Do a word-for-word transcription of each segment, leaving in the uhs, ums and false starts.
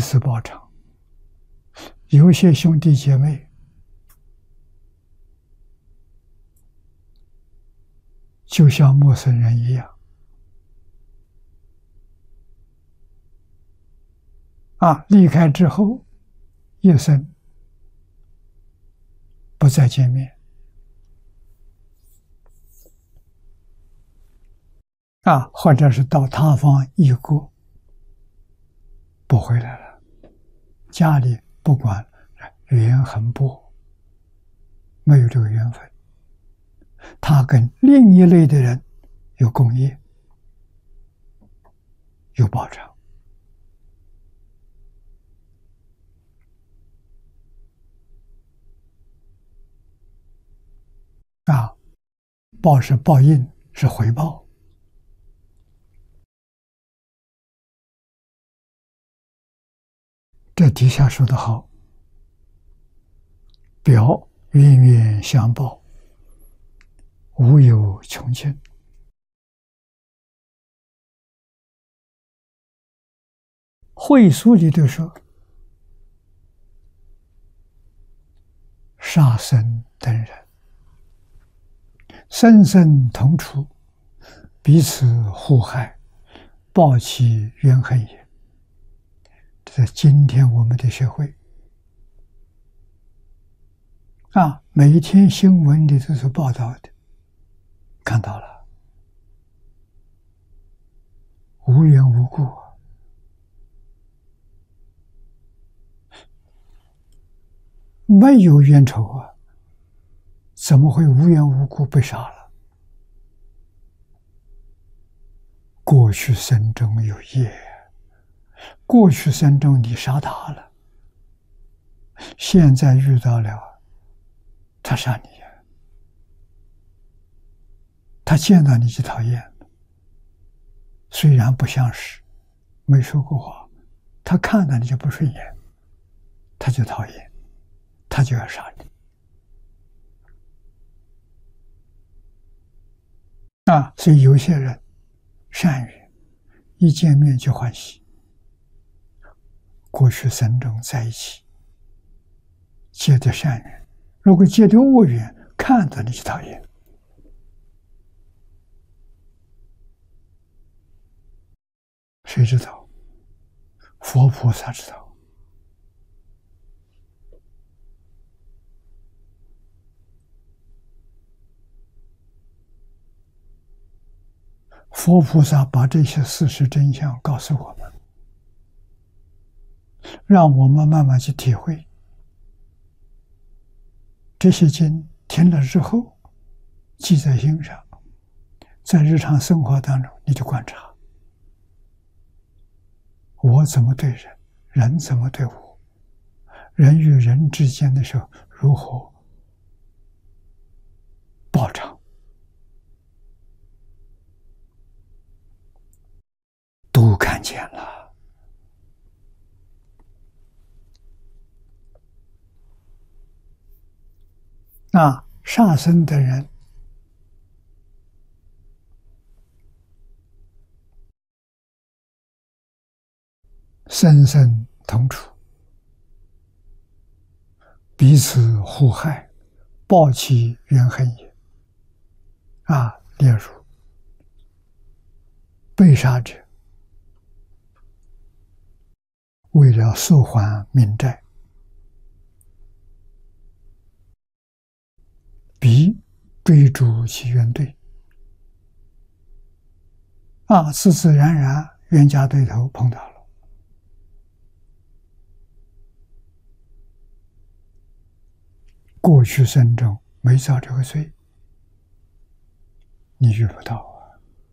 此报偿。有些兄弟姐妹就像陌生人一样，啊，离开之后，一生不再见面，啊，或者是到他方异国不回来了，家里不管缘很薄，没有这个缘分。他跟另一类的人有共业，有报偿。啊，报是报应，是回报。这底下说得好，表冤冤相报，无有穷尽。会书里头说，杀生等人，生生同处，彼此互害，报其冤恨也。这是今天我们的社会啊，每一天新闻里都是报道的，看到了，无缘无故，没有冤仇啊，怎么会无缘无故被杀了？过去生中有业，过去生中你杀他了，现在遇到了他杀你，他见到你就讨厌，虽然不相识，没说过话，他看到你就不顺眼，他就讨厌，他就要杀你。啊，所以有些人善缘，一见面就欢喜，过去生中在一起结的善缘，如果结的恶缘，看到你就讨厌。谁知道？佛菩萨知道。佛菩萨把这些事实真相告诉我们，让我们慢慢去体会。这些经听了之后，记在心上，在日常生活当中你就观察，我怎么对人，人怎么对我，人与人之间的时候如何报偿，都看见了。那杀生的人，生生同处，彼此互害，报其冤恨也。啊，例如被杀者为了索还民债，彼追逐其冤对，啊，自自然然冤家对头碰到了，过去生中没造这个罪，你遇不到啊。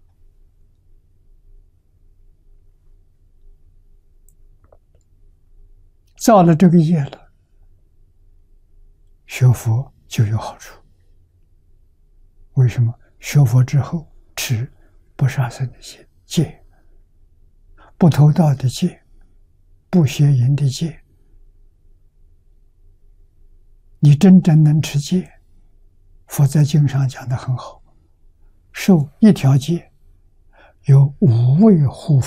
造了这个业了，学佛就有好处。为什么？学佛之后持不杀生的戒，戒不偷盗的戒，不邪淫的戒，你真正能持戒，佛在经上讲得很好，受一条戒有五位护法